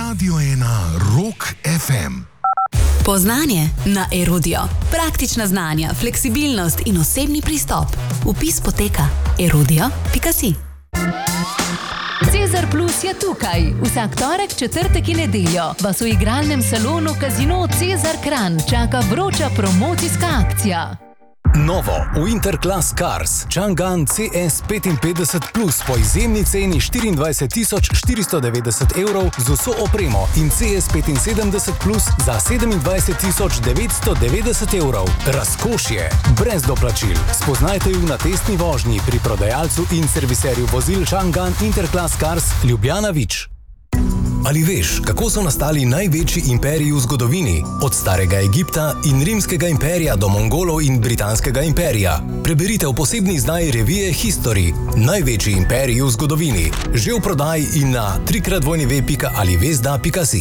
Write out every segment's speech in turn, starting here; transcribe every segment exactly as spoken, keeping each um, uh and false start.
Radio ena Rock ef em. Poznanje na Erudio. Praktična znanja, fleksibilnost in osebni pristop. Vpis poteka erudio pika si. Cezar Plus je tukaj. Vsak torek, četrtek in nedeljo vas v igralnem salonu Casino Cezar Kranj čaka vroča promocijska akcija. Novo Winterclass Cars Chang'an C S petinpetdeset plus po izjemni ceni štiriindvajset tisoč štiristo devetdeset evrov z vso opremo in C S petinsedemdeset plus za sedemindvajset tisoč devetsto devetdeset evrov. Razkošje, brez doplačil. Spoznajte ju na testni vožnji pri prodajalcu in serviserju vozil Chang'an Interclass Cars Ljubljana Vič. Ali veš, kako so nastali največji imperiji v zgodovini? Od starega Egipta in rimskega imperija do Mongolov in britanskega imperija. Preberite v posebni izdaji revije History. Največji imperiji v zgodovini. Že v prodaji in na trikrat dvojni pika alivezda pika si.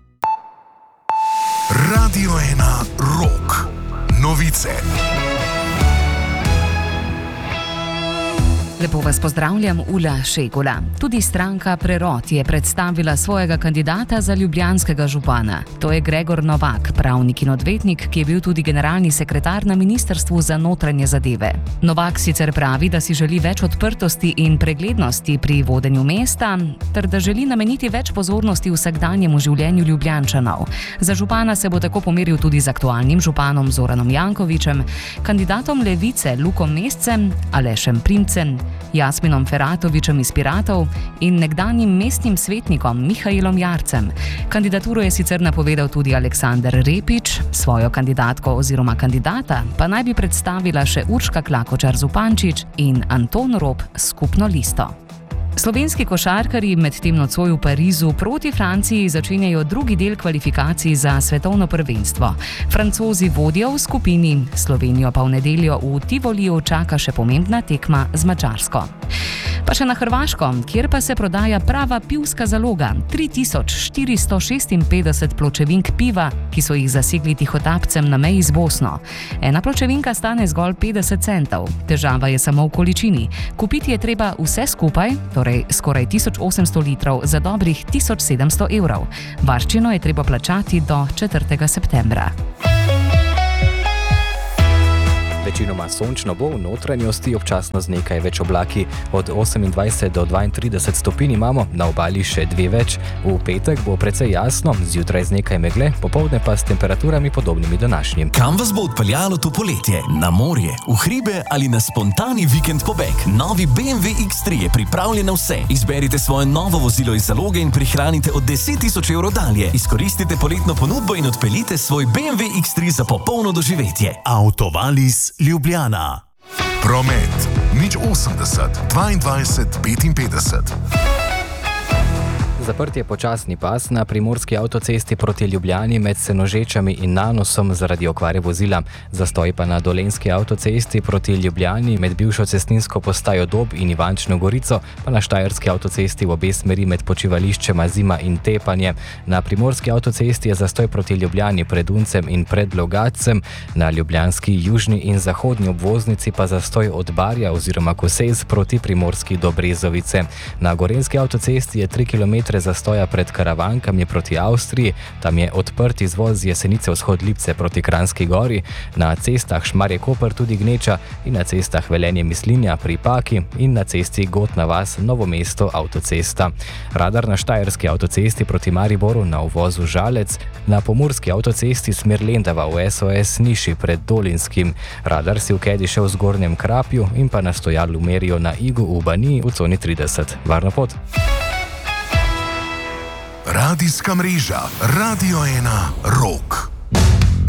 Radio ena Rock. Novice. Lepo vas pozdravljam, Ula Šegula. Tudi stranka Prerod je predstavila svojega kandidata za ljubljanskega župana. To je Gregor Novak, pravnik in odvetnik, ki je bil tudi generalni sekretar na Ministrstvu za notranje zadeve. Novak sicer pravi, da si želi več odprtosti in preglednosti pri vodenju mesta, ter da želi nameniti več pozornosti vsakdanjemu življenju Ljubljančanov. Za župana se bo tako pomeril tudi z aktualnim županom Zoranom Jankovićem, kandidatom Levice Lukom Mescem, Alešem Primcem, Jasminom Feratovićem iz Piratov in nekdanjim mestnim svetnikom Mihajlom Jarcem. Kandidaturo je sicer napovedal tudi Aleksander Repić, svojo kandidatko oziroma kandidata pa naj bi predstavila še Urška Klakočar Zupančič in Anton Rob skupno listo. Slovenski košarkarji medtem nocoj v Parizu proti Franciji začenjajo drugi del kvalifikacij za svetovno prvenstvo. Francozi vodijo v skupini, Slovenijo pa v nedeljo v Tivoliju čaka še pomembna tekma z Madžarsko. Pa še na Hrvaško, kjer pa se prodaja prava pivska zaloga, tri tisoč štiristo šestinpetdeset pločevink piva, ki so jih zasegli tihotapcem na meji z Bosno. Ena pločevinka stane zgolj petdeset centov. Težava je samo v količini. Kupiti je treba vse skupaj, torej skoraj tisoč osemsto litrov za dobrih tisoč sedemsto evrov. Varščino je treba plačati do četrtega septembra. Večinoma sončno bo, v notranjosti občasno z nekaj več oblaki. Od osemindvajset do dvaintrideset stopinj imamo, na obali še dve več. V petek bo precej jasno, zjutraj z nekaj megle, popoldne pa s temperaturami podobnimi današnjim. Kam vas bo odpeljalo to poletje? Na morje, v hribe ali na spontani vikend pobeg? Novi B M W X tri je pripravljen na vse. Izberite svoje novo vozilo iz zaloge in prihranite od deset tisoč evrov dalje. Izkoristite poletno ponudbo in odpeljite svoj B M W X tri za popolno doživetje. Autovalis Ljubljana. Promet nič osemdeset dvaindvajset petinpetdeset. Zaprt je počasni pas na primorski avtocesti proti Ljubljani med Senožečami in Nanosom zaradi okvare vozila. Zastoj pa na dolenski avtocesti proti Ljubljani med bivšo cestninsko postajo Dob in Ivančno Gorico, pa na štajerski avtocesti v obe smeri med počivališčema Zima in Tepanje. Na primorski avtocesti je zastoj proti Ljubljani pred Uncem in pred Logatcem, na ljubljanski južni in zahodni obvoznici pa zastoj od Barja oziroma Kosez proti Primorski do Brezovice. Na gorenski avtocesti je tri kilometre zastoja pred Karavankami proti Avstriji, tam je odprt izvoz z Jesenice vzhod Lipce proti Kranjski Gori, na cestah Šmarje-Koper tudi gneča in na cestah Velenje-Mislinja pri Paki in na cesti Gotna vas Novo mesto avtocesta. Radar na štajerski avtocesti proti Mariboru na uvozu Žalec, na pomurski avtocesti smer Lendava v S O S Niši pred Dolinskim. Radar si v Kedi še v Zgornjem Krapju in pa na stojalu merijo na Igu v Baniji v coni trideset. Varno pot! Radijska mreža Radio ena Rock.